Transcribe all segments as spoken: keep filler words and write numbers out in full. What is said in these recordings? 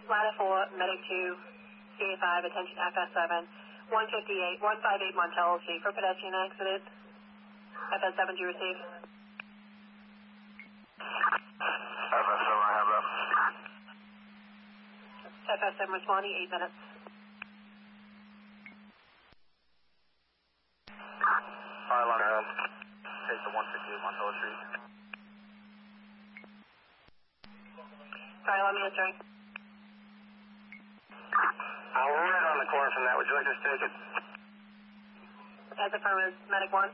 Ladder four, Medic two, C A five, attention F S seven, one fifty-eight, one fifty-eight Montello Street for pedestrian accident. F S seven, do you receive? F S seven, I have that. F S seven responding, eight minutes. Fire alarm, um, take the one fifty-eight Montello Street. Fire alarm answering. Uh, we're right on the corner from that. Would you like us to take it? As affirmative, Medic one.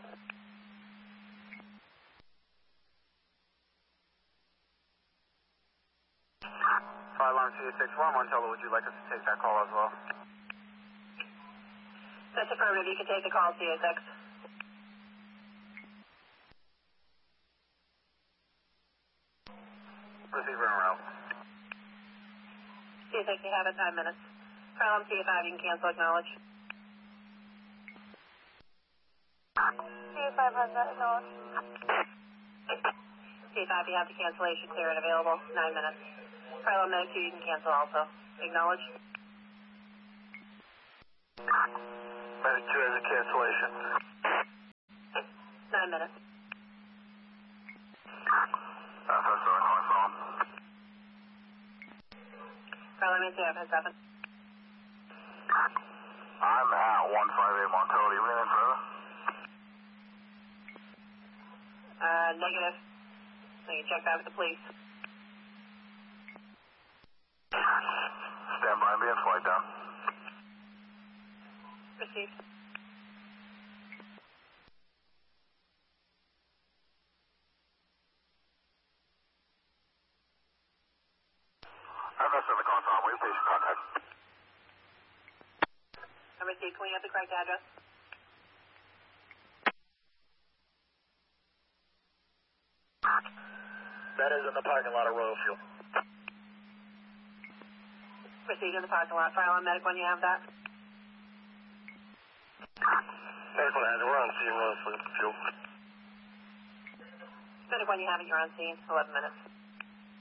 Fire alarm C A six one, Montello, would you like us to take that call as well? That's affirmative. You can take the call, C A six. Receiver en route. C A six, you have it, nine minutes. Fire alarm C A five, you can cancel, acknowledge. C A five has that acknowledge. C A five, you have the cancellation clear and available, nine minutes. Fire alarm Medic two, you can cancel also. Acknowledge. Medic two has a cancellation. Nine minutes. F S seven, calling phone. Fire alarm answer F S seven. I'm at one fifty-eight Montello. Do you have anything further? Uh, negative. So you check that with the police. Stand by and be in flight down. Received. F S seven, calling phone. Wait, patient contact. I received. Can we have the correct address? That is in the parking lot of Royal Fuel. Received in the parking lot. Fire alarm Medic one, you have that? Medic one has it. We're on scene, Royal Fuel. Medic one, you have it. You're on scene. eleven minutes.